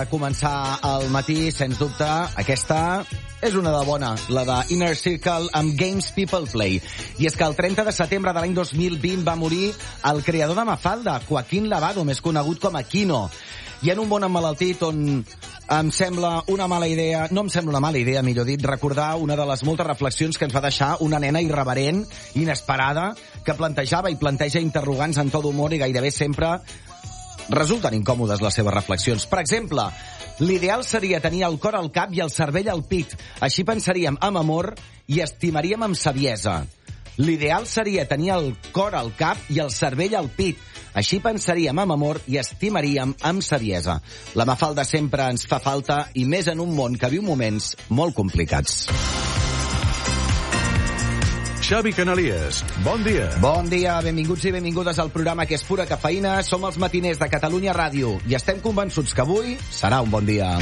A començar el matí, sens dubte, aquesta és una de bona, la de Inner Circle amb Games People Play. I és que el 30 de setembre de l'any 2020 va morir el creador de Mafalda, Joaquín Lavado, més conegut com a Quino. I en un món emmalaltit on em sembla una mala idea, no em sembla una mala idea, millor dit, recordar una de les moltes reflexions que ens va deixar una nena irreverent, inesperada, que plantejava i planteja interrogants en to d'humor i gairebé sempre resulten incòmodes les seves reflexions. Per exemple, l'ideal seria tenir el cor al cap i el cervell al pit. Així pensaríem amb amor i estimaríem amb saviesa. L'ideal seria tenir el cor al cap i el cervell al pit. Així pensaríem amb amor i estimaríem amb saviesa. La Mafalda sempre ens fa falta, i més en un món que viu moments molt complicats. Xavi Canalies, bon dia. Bon dia, benvinguts i benvingudes al programa que és pura cafeïna. Som els matiners de Catalunya Ràdio i estem convençuts que avui serà un bon dia.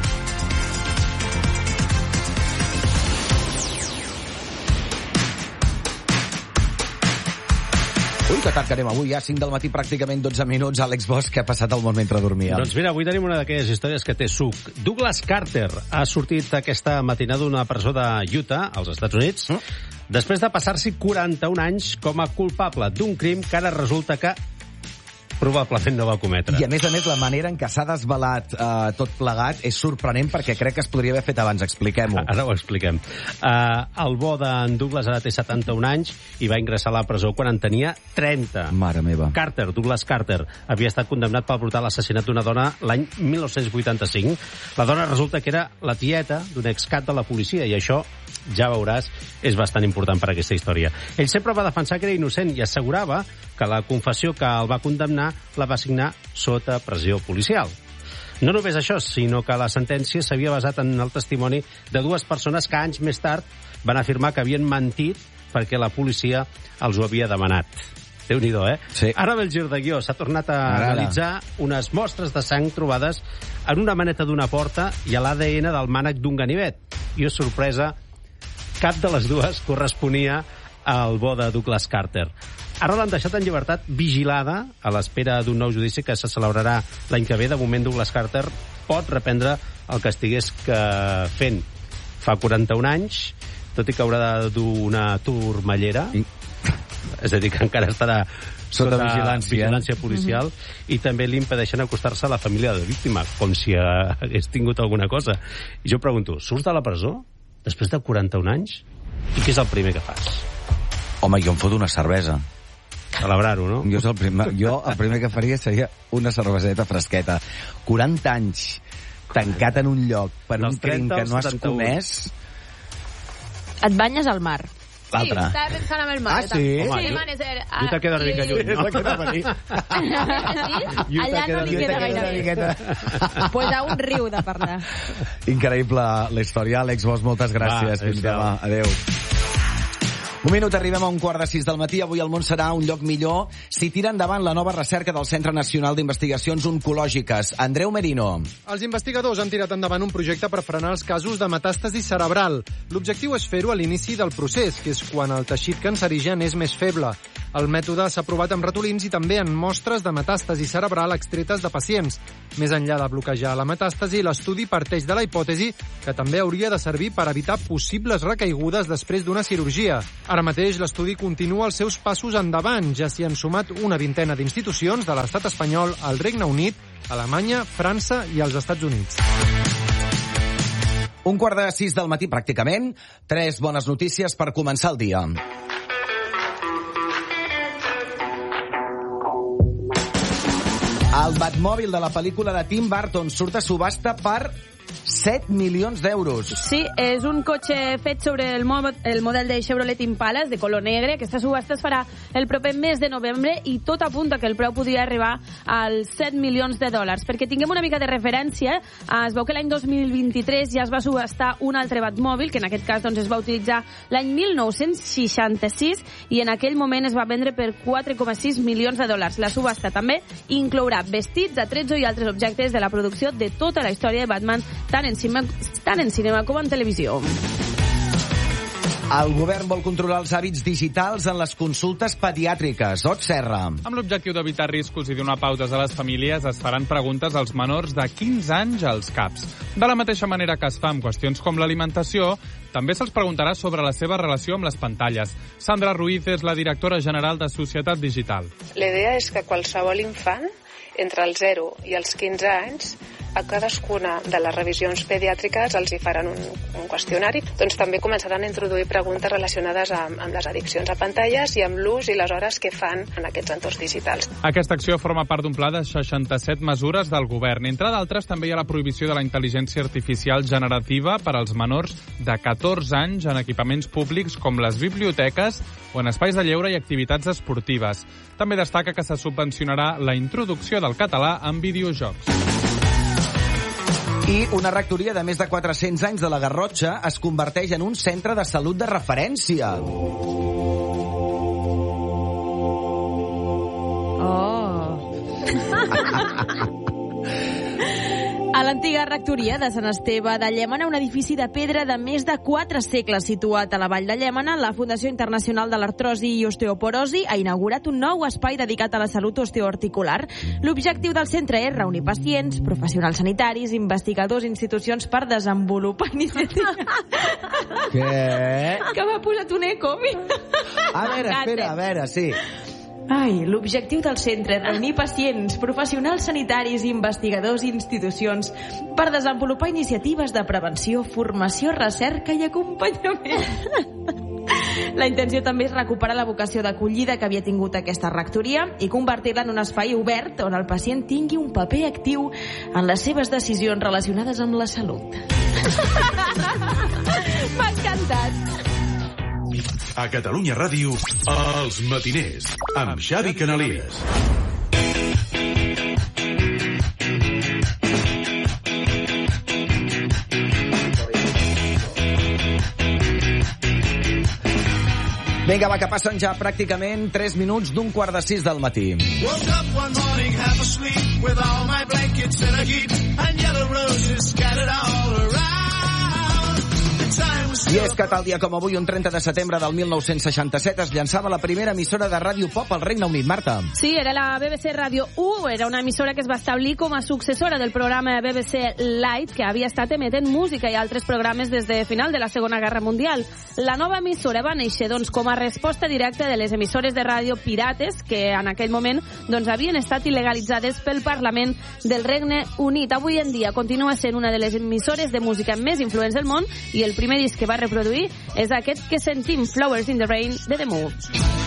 Ui, que tard que anem avui, ja 5 del matí, pràcticament 12 minuts. Àlex Bosch, què ha passat al món mentre dormia? Doncs mira, avui tenim una d'aquelles històries que té suc. Douglas Carter ha sortit aquesta matinada d'una presó de Utah, als Estats Units, després de passar-s'hi 41 anys com a culpable d'un crim que ara resulta que probablement no va cometre. I a més, la manera en què s'ha desvelat tot plegat és sorprenent perquè crec que es podria haver fet abans. Expliquem-ho. Ara ho expliquem. El bo d'en Douglas ara té 71 anys i va ingressar a la presó quan en tenia 30. Mare meva. Douglas Carter, havia estat condemnat pel brutal assassinat d'una dona l'any 1985. La dona resulta que era la tieta d'un excat de la policia i això, ja veuràs, és bastant important per a aquesta història. Ell sempre va defensar que era innocent i assegurava que la confessió que el va condemnar la va signar sota pressió policial. No només això, sinó que la sentència s'havia basat en el testimoni de dues persones que anys més tard van afirmar que havien mentit perquè la policia els ho havia demanat. Déu-n'hi-do, eh? Sí. Ara ve el gir de guió. S'ha tornat a analitzar unes mostres de sang trobades en una maneta d'una porta i a l'ADN del mànec d'un ganivet. I, oh, sorpresa, cap de les dues corresponia al bo de Douglas Carter. Ara l'han deixat en llibertat vigilada a l'espera d'un nou judici que se celebrarà l'any que ve. De moment, Douglas Carter pot reprendre el que estigués fent fa 41 anys, tot i que haurà de dur una turmallera. És a dir, que encara estarà sota vigilància policial, i també li impedeixen acostar-se a la família de la víctima, com si hagués tingut alguna cosa. I jo pregunto, surts de la presó després de 41 anys? I què és el primer que fas? Home, jo em foto una cervesa. Celebrar-ho, no? Jo el primer que faria seria una cerveseta fresqueta. 40 anys tancat en un lloc per un crim que no has comès. Et banyes al mar. L'altre. Sí, estava pensant en el mar. Ah, sí? Home, Sí, man, és... Tu te quedes mica lluny, no? Sí? Allà no li queda gaire bé. Pues a un riu de parlar. Increïble la història. Àlex Bosch, moltes gràcies. Fins demà. Adéu. Un minut, arribem a 5:45 del matí. Avui el món serà un lloc millor si tira endavant la nova recerca del Centre Nacional d'Investigacions Oncològiques. Andreu Merino. Els investigadors han tirat endavant un projecte per frenar els casos de metàstasi cerebral. L'objectiu és fer-ho a l'inici del procés, que és quan el teixit cancerigen és més feble. El mètode s'ha provat amb ratolins i també en mostres de metàstasi cerebral extretes de pacients. Més enllà de bloquejar la metàstasi, l'estudi parteix de la hipòtesi que també hauria de servir per evitar possibles recaigudes després d'una cirurgia. Ara mateix l'estudi continua els seus passos endavant. Ja s'hi han sumat una vintena d'institucions de l'estat espanyol, el Regne Unit, Alemanya, França i els Estats Units. 5:45 del matí, pràcticament. 3 bones notícies per començar el dia. El Batmòbil de la pel·lícula de Tim Burton surt a subhasta per 7 milions d'euros. Sí, és un cotxe fet sobre el model de Chevrolet Impala, de color negre. Aquesta subhasta es farà el proper mes de novembre i tot apunta que el preu podria arribar als 7 milions de dòlars. Perquè tinguem una mica de referència, es veu que l'any 2023 ja es va subhastar un altre Batmòbil, que en aquest cas doncs, es va utilitzar l'any 1966 i en aquell moment es va vendre per 4,6 milions de dòlars. La subhasta també inclourà vestits, atrezzo i altres objectes de la producció de tota la història de Batman, tant en cinema com en televisió. El govern vol controlar els hàbits digitals en les consultes pediàtriques. Ot Serra. Amb l'objectiu d'evitar riscos i donar pautes a les famílies, es faran preguntes als menors de 15 anys als CAPs. De la mateixa manera que es fa amb qüestions com l'alimentació, també se'ls preguntarà sobre la seva relació amb les pantalles. Sandra Ruiz és la directora general de Societat Digital. La idea és que qualsevol infant, entre els 0 i els 15 anys, a cadascuna de les revisions pediàtriques els hi faran un qüestionari. Doncs també començaran a introduir preguntes relacionades amb les addiccions a pantalles i amb l'ús i les hores que fan en aquests entorns digitals. Aquesta acció forma part d'un pla de 67 mesures del govern. Entre d'altres, també hi ha la prohibició de la intel·ligència artificial generativa per als menors de 14 anys en equipaments públics com les biblioteques o en espais de lleure i activitats esportives. També destaca que se subvencionarà la introducció del català en videojocs. I una rectoria de més de 400 anys de la Garrotxa es converteix en un centre de salut de referència. A l'antiga rectoria de Sant Esteve de Llémena, un edifici de pedra de més de 4 segles situat a la vall de Llémena, la Fundació Internacional de l'Artrosi i Osteoporosi ha inaugurat un nou espai dedicat a la salut osteoarticular. L'objectiu del centre és reunir pacients, professionals sanitaris, investigadors, institucions per desenvolupar iniciatives. Què? Que m'ha posat un eco. A veure, espera, a veure, sí. Ai, l'objectiu del centre és reunir pacients, professionals sanitaris, investigadors i institucions per desenvolupar iniciatives de prevenció, formació, recerca i acompanyament. La intenció també és recuperar la vocació d'acollida que havia tingut aquesta rectoria i convertir-la en un espai obert on el pacient tingui un paper actiu en les seves decisions relacionades amb la salut. M'ha encantat. A Catalunya Ràdio, Els Matiners, amb Xavi Canalies. Vinga, va, que passen ja pràcticament 3 minuts d'un 5:15 del matí. Woke up one morning half asleep with all my blankets in a heap and yellow roses scattered all around. I és que tal dia com avui, un 30 de setembre del 1967, es llançava la primera emissora de ràdio pop al Regne Unit, Marta. Sí, era la BBC Radio 1, era una emissora que es va establir com a successora del programa BBC Light, que havia estat emetent música i altres programes des de final de la Segona Guerra Mundial. La nova emissora va néixer doncs, com a resposta directa de les emissores de ràdio pirates que en aquell moment doncs, havien estat il·legalitzades pel Parlament del Regne Unit. Avui en dia continua sent una de les emissores de música més influents del món i el primer disc que va reproduir és aquest que sentim, Flowers in the Rain, de The Move.